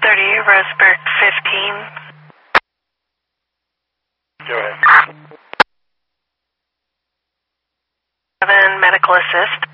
30, Roseburg 15. Go ahead. 7, medical assist.